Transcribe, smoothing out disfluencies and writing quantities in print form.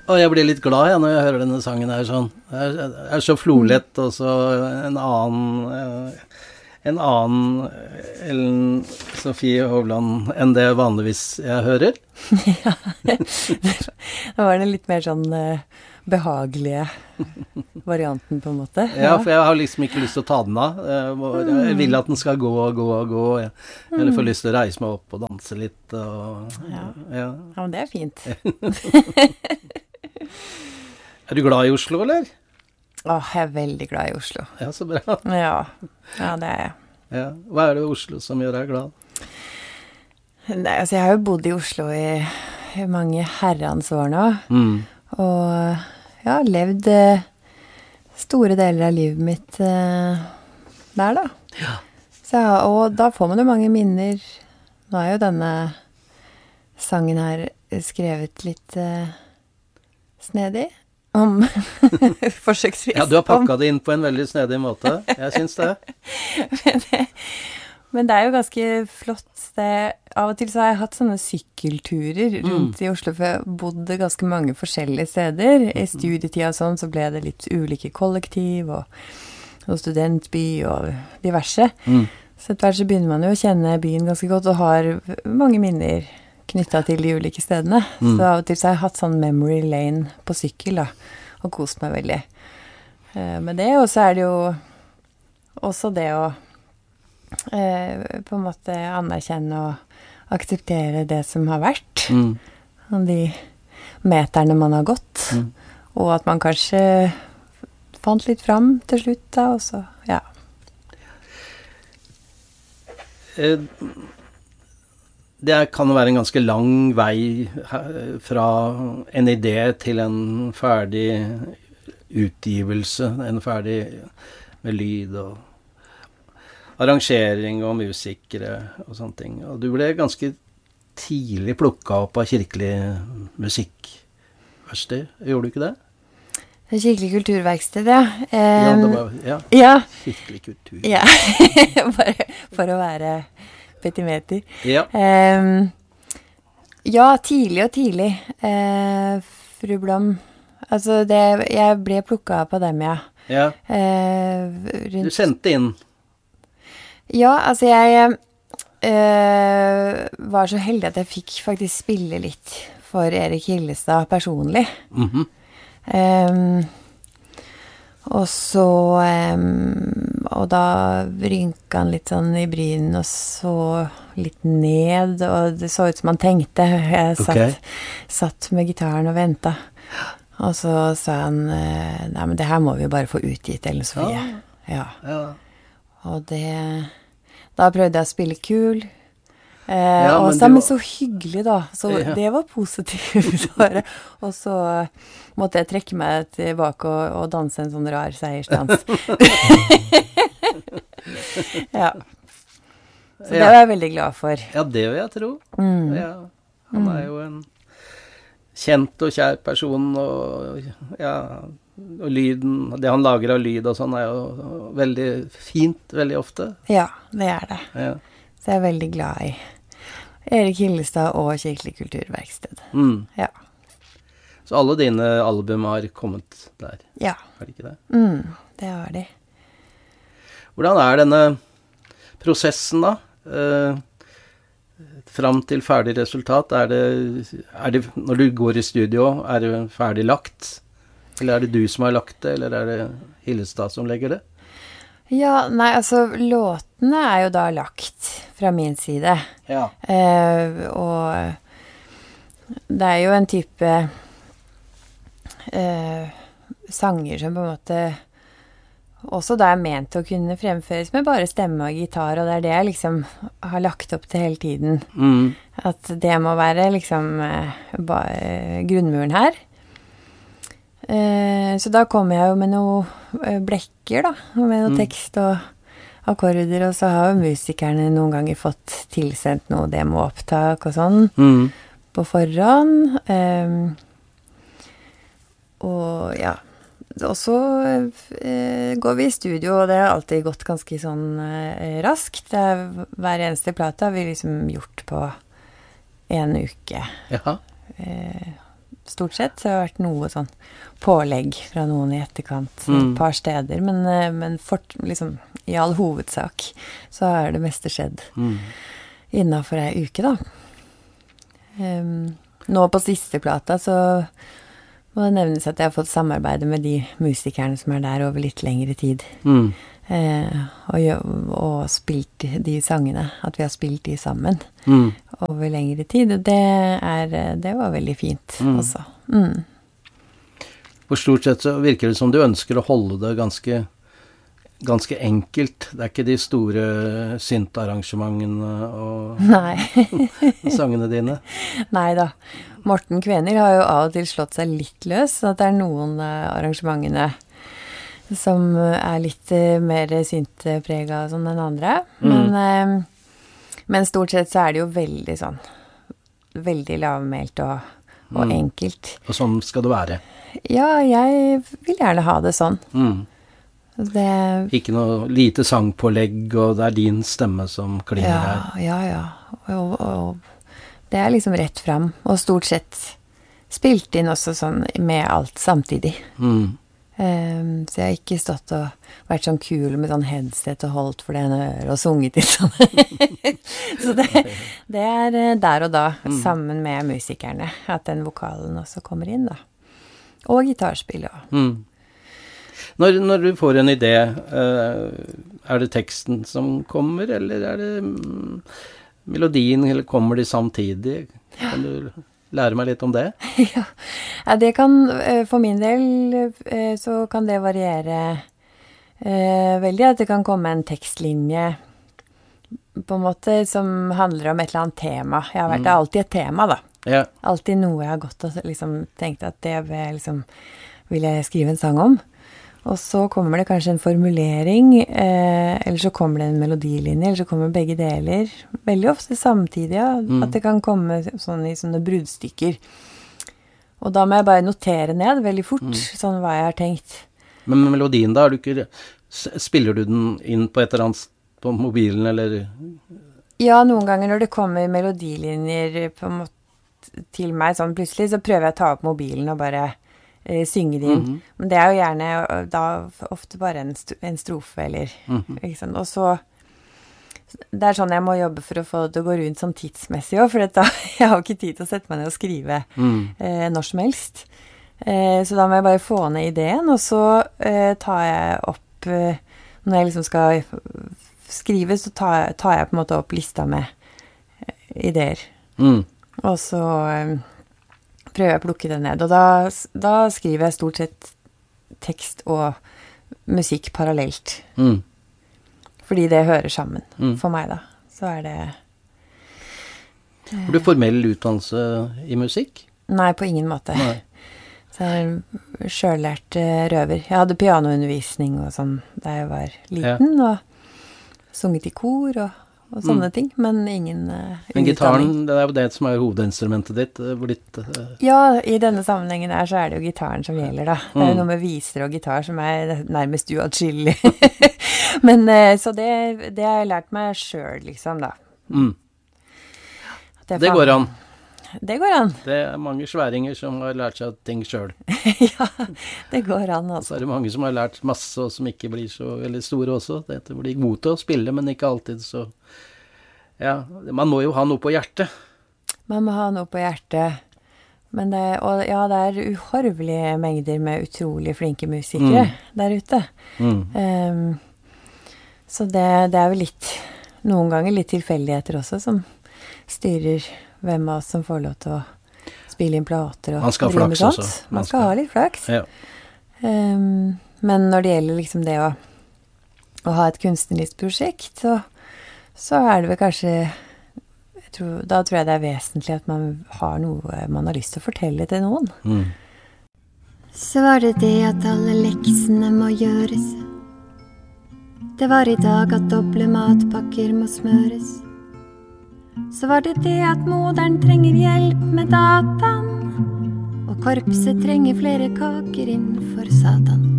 Og jeg blir litt glad når jeg hører denne sangen her sånn. Det er så flolett, og så en annen Ellen Sofie Hovland enn det vanligvis jeg hører. Ja, da var det litt mer sånn behagelige varianten på en måte. Ja, for jeg har liksom ikke lyst til å ta den av. Jeg vil at den skal gå og gå og gå. Eller får lyst til å reise meg opp og danse litt. Og, ja, men det er fint. Er du glad i Oslo, eller? Jeg er veldig glad i Oslo. Ja, så bra. Ja, det er jeg. Ja. Hva er det i Oslo som gjør deg glad? Nei, altså jeg har jo bodd i Oslo i mange herrens år nå. Og jeg har levd store deler av livet mitt der da. Ja. Og da får man jo mange minner. Nå er jo denne sangen her skrevet litt snedig om forsøksvis. Ja, du har pakket det inn på en veldig snedig måte. Jeg synes det. Men det er jo ganske flott. Av og til så har jeg hatt sånne sykkelturer rundt i Oslo, for jeg bodde ganske mange forskjellige steder. I studietida og sånn, så ble det litt ulike kollektiv og studentby og diverse. Så etter hvert så begynner man jo å kjenne byen ganske godt, og har mange minner knyttet til de ulike stedene. Så av og til så har jeg hatt sånn memory lane på sykkel da, og kost meg veldig. Men det, og så er det jo også det å på en måte anerkjenne og akseptere det som har vært, og de meterne man har gått, og at man kanskje fant litt fram til slutt da, og så, ja. Det kan være en ganske lang vei fra en idé til en ferdig utgivelse, en ferdig med lyd og arrangering og musikere og sånne ting. Og du ble ganske tidlig plukket opp av kirkelig musikkverksted, gjorde du ikke det? Kirkelig kulturverksted, ja. Ja. Kirkelig kultur. Ja, bare for å være petimeter. Ja. Ja, tidlig og tidlig. Fru Blom. Altså, jeg ble plukket opp av dem, ja. Ja. Du sendte inn. Ja, altså jeg var så heldig at jeg fikk faktisk spille litt for Erik Hillestad personlig. Og så og da rynket han litt sånn i brynen og så litt ned, og det så ut som han tenkte. Jeg satt med gitaren og ventet. Og så sa han, nei, men det her må vi jo bare få utgitt, Ellen Sofie. Ja. Og da prøvde jeg å spille kul. Og sammen så hyggelig da. Så det var positivt. Og så måtte jeg trekke meg tilbake og danse en sånn rar seiersdans. Ja. Så det var jeg veldig glad for. Ja, det vil jeg tro. Ja. Han er jo en kjent og kjær person, og og lyden, det han lager av lyd og sånn er jo veldig fint, veldig ofte. Ja, det er det. Ja. Så jeg er veldig glad i Erik Hillestad og Kirkelig kulturverksted. Ja. Så alle dine album har kommet der? Ja. Er det ikke det? Det har de. Hvordan er denne prosessen da? Fram til ferdig resultat, er det når du går i studio, er det ferdig lagt? Eller er det du som har lagt det, eller er det Hillestad som legger det? Ja, nei, altså låtene er jo da lagt fra min side. Ja. Og det er jo en type sanger som på en måte også da er ment å kunne fremføres med bare stemme og gitar, og det er det jeg liksom har lagt opp til hele tiden. At det må være liksom grunnmuren her. Så da kom jeg jo med noen blekker da, med noe tekst og akkorder, og så har jo musikerne noen ganger fått tilsendt noe demoopptak og sånn på forhånd. Og ja, og så går vi i studio, og det har alltid gått ganske sånn raskt. Hver eneste plate har vi liksom gjort på en uke. Jaha. stort sett. Så det har vært noe sånn pålegg fra noen i etterkant, et par steder, men liksom, i all hovedsak så har det meste skjedd innenfor en uke da. Nå på siste plata så må det nevnes at jeg har fått samarbeide med de musikerne som der over litt lengre tid. Og spilt de sangene, at vi har spilt de sammen over lengre tid. Og det var veldig fint også. For stort sett så virker det som du ønsker å holde det ganske enkelt. Det ikke de store syntarrangementene og sangene dine. Neida. Morten Kvener har jo av og til slått seg litt løs, så at det noen arrangementene som litt mer syntpreget sånn enn andre. Men stort sett så det jo veldig sånn, veldig lavmælt og enkelt. Og sånn skal det være? Ja, jeg vil gjerne ha det sånn. Ikke noe lite sangpålegg, og det din stemme som klinger her. Ja. Og det liksom rett frem, og stort sett spilt inn også sånn med alt samtidig. Så jeg har ikke stått og vært sånn kul med sånn headset og holdt for det ene øret og sunget litt sånn. Så det der og da, sammen med musikerne, at den vokalen også kommer inn da. Og gitarspill også. Når du får en idé, det teksten som kommer, eller det melodien, eller kommer de samtidig? Kan du lære meg litt om det? Ja, det kan, for min del, så kan det variere veldig, at det kan komme en tekstlinje, på en måte, som handler om et eller annet tema. Jeg har vært alltid et tema, da. Ja. Alltid noe jeg har gått og liksom tenkt at det vil jeg skrive en sang om. Og så kommer det kanskje en formulering, eller så kommer det en melodilinje, eller så kommer begge deler. Veldig ofte samtidig, ja, at det kan komme sånn i sånne bruddstykker. Og da må jeg bare notere ned veldig fort, sånn hva jeg har tenkt. Men med melodien da, spiller du den inn på et eller annet på mobilen, eller? Ja, noen ganger når det kommer melodilinjer på en måte til meg sånn plutselig, så prøver jeg å ta opp mobilen og bare synge det inn. Men det jo gjerne da ofte bare en strofe, eller ikke sant? Og så det sånn jeg må jobbe for å få det til å gå rundt sånn tidsmessig også, for jeg har jo ikke tid til å sette meg ned og skrive når som helst. Så da må jeg bare få ned ideen, og så tar jeg opp, når jeg liksom skal skrive, så tar jeg på en måte opp lista med ideer. Og så prøver jeg å plukke det ned, og da skriver jeg stort sett tekst og musikk parallelt. Fordi det hører sammen for meg da. Så det... Har du formell utdannelse i musikk? Nei, på ingen måte. Nei. Så jeg selvlært røver. Jeg hadde pianoundervisning og sånn da jeg var liten, og sunget i kor og sånne ting, men ingen Men gitaren, det jo det som hovedinstrumentet ditt? Ja, i denne sammenhengen så det jo gitaren som gjelder da. Det jo noe med viser og gitar som nærmest uatskillig. Men så det har jeg lært meg selv, liksom da. Det går an. Det går an. Det mange sværinger som har lært seg ting selv. Ja, det går an også. Så det mange som har lært masse, og som ikke blir så veldig store også. Det blir god til å spille, men ikke alltid så... Ja, man må jo ha noe på hjertet. Man må ha noe på hjertet. Men det uhorvelige mengder med utrolig flinke musikere der ute. Så det vel litt, noen ganger litt tilfeldigheter også, som styrer hvem av oss som får lov til å spille inn plater og man skal ha flaks også. Man skal ha litt flaks. Ja. Men når det gjelder liksom det å ha et kunstnerisk prosjekt, så det vel kanskje, da tror jeg det vesentlig at man har noe man har lyst til å fortelle til noen. Så var det at alle leksene må gjøres. Det var i dag at doble matpakker må smøres. Så var det at moderen trenger hjelp med dataen, og korpset trenger flere kaker innenfor satan.